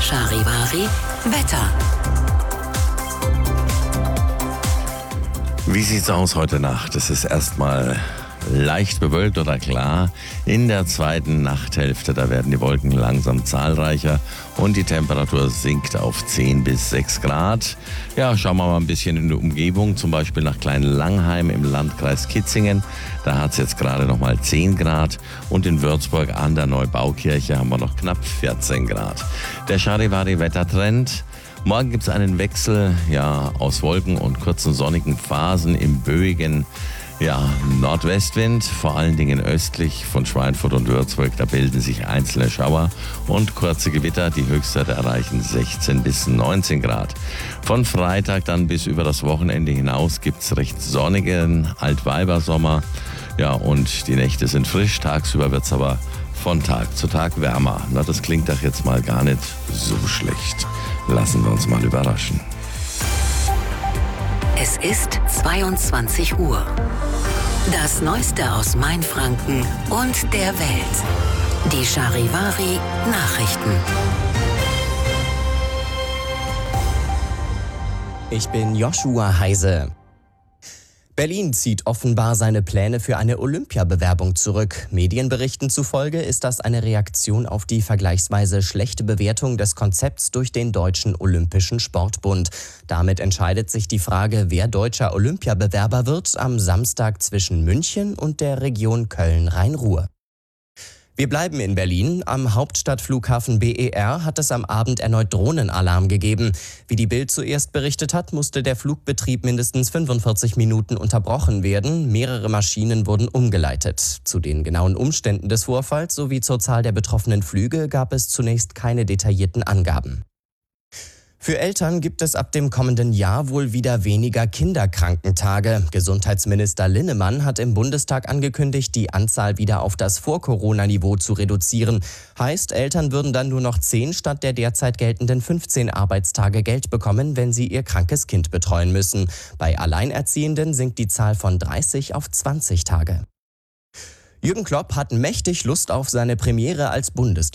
Charivari Wetter. Wie sieht's aus heute Nacht? Es ist erstmal leicht bewölkt oder klar. In der zweiten Nachthälfte, da werden die Wolken langsam zahlreicher und die Temperatur sinkt auf 10 bis 6 Grad. Ja, schauen wir mal ein bisschen in die Umgebung, zum Beispiel nach Klein-Langheim im Landkreis Kitzingen. Da hat es jetzt gerade noch mal 10 Grad und in Würzburg an der Neubaukirche haben wir noch knapp 14 Grad. Der Charivari-Wettertrend. Morgen gibt es einen Wechsel aus Wolken und kurzen sonnigen Phasen im böigen Nordwestwind, vor allen Dingen östlich von Schweinfurt und Würzburg. Da bilden sich einzelne Schauer und kurze Gewitter. Die Höchstwerte erreichen 16 bis 19 Grad. Von Freitag dann bis über das Wochenende hinaus gibt es recht sonnigen Altweibersommer. Ja, und die Nächte sind frisch. Tagsüber wird es aber von Tag zu Tag wärmer. Na, das klingt doch jetzt mal gar nicht so schlecht. Lassen wir uns mal überraschen. Es ist 22 Uhr. Das Neueste aus Mainfranken und der Welt. Die Charivari Nachrichten. Ich bin Joshua Heise. Berlin zieht offenbar seine Pläne für eine Olympiabewerbung zurück. Medienberichten zufolge ist das eine Reaktion auf die vergleichsweise schlechte Bewertung des Konzepts durch den Deutschen Olympischen Sportbund. Damit entscheidet sich die Frage, wer deutscher Olympiabewerber wird, am Samstag zwischen München und der Region Köln-Rhein-Ruhr. Wir bleiben in Berlin. Am Hauptstadtflughafen BER hat es am Abend erneut Drohnenalarm gegeben. Wie die Bild zuerst berichtet hat, musste der Flugbetrieb mindestens 45 Minuten unterbrochen werden. Mehrere Maschinen wurden umgeleitet. Zu den genauen Umständen des Vorfalls sowie zur Zahl der betroffenen Flüge gab es zunächst keine detaillierten Angaben. Für Eltern gibt es ab dem kommenden Jahr wohl wieder weniger Kinderkrankentage. Gesundheitsminister Linnemann hat im Bundestag angekündigt, die Anzahl wieder auf das Vor-Corona-Niveau zu reduzieren. Heißt, Eltern würden dann nur noch 10 statt der derzeit geltenden 15 Arbeitstage Geld bekommen, wenn sie ihr krankes Kind betreuen müssen. Bei Alleinerziehenden sinkt die Zahl von 30 auf 20 Tage. Jürgen Klopp hat mächtig Lust auf seine Premiere als Bundestrainer.